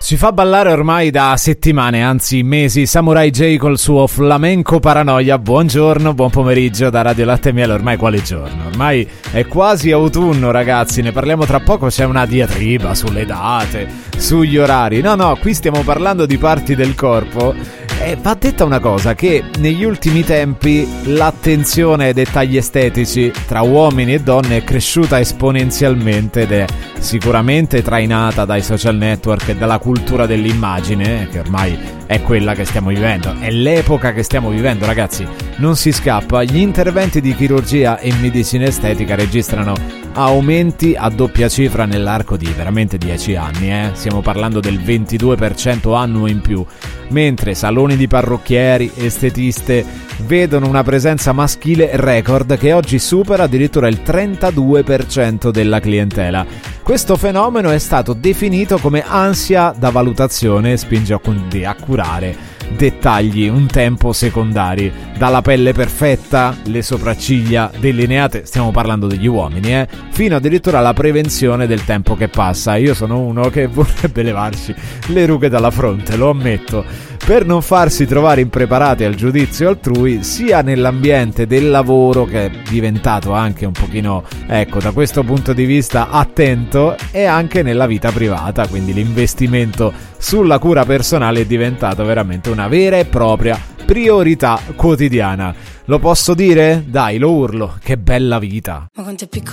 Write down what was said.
Ci fa ballare ormai da settimane, anzi mesi, Samurai J col suo flamenco paranoia. Buongiorno, buon pomeriggio da Radio Latte e Miele. Ormai quale giorno? Ormai è quasi autunno, ragazzi, ne parliamo tra poco, c'è una diatriba sulle date, sugli orari. No, qui stiamo parlando di parti del corpo. E va detta una cosa, che negli ultimi tempi l'attenzione ai dettagli estetici tra uomini e donne è cresciuta esponenzialmente ed è sicuramente trainata dai social network e dalla cultura dell'immagine, che ormai è quella che stiamo vivendo, è l'epoca che stiamo vivendo, ragazzi, non si scappa. Gli interventi di chirurgia e medicina estetica registrano aumenti a doppia cifra nell'arco di veramente 10 anni, stiamo parlando del 22% annuo in più, mentre saloni di parrucchieri, estetiste vedono una presenza maschile record che oggi supera addirittura il 32% della clientela. Questo fenomeno è stato definito come ansia da valutazione e spinge quindi a curare dettagli un tempo secondari, dalla pelle perfetta, le sopracciglia delineate, stiamo parlando degli uomini, fino addirittura alla prevenzione del tempo che passa. Io sono uno che vorrebbe levarsi le rughe dalla fronte, lo ammetto, per non farsi trovare impreparati al giudizio altrui, sia nell'ambiente del lavoro, che è diventato anche un pochino, ecco, da questo punto di vista attento, e anche nella vita privata, quindi l'investimento sulla cura personale è diventato veramente una vera e propria priorità quotidiana. Lo posso dire? Dai, lo urlo, che bella vita. Ma quanto è piccola